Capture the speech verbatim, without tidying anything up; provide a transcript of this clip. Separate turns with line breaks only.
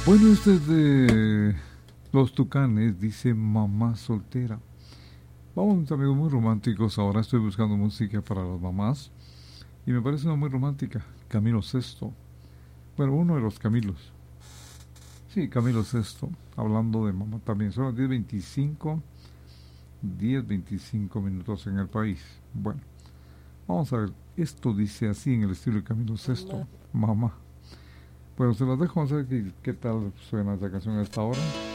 Bueno, este es de Los Tucanes, dice Mamá Soltera. Vamos, mis amigos, muy románticos. Ahora estoy buscando música para las mamás y me parece una muy romántica. Camilo Sesto. Bueno, uno de los Camilos. Sí, Camilo Sesto, hablando de mamá también. Son las diez veinticinco, diez veinticinco minutos en el país. Bueno, vamos a ver. Esto dice así en el estilo de Camilo Sesto. Mamá. Bueno, se las dejo, a ver qué, qué tal suena esta canción a esta hora.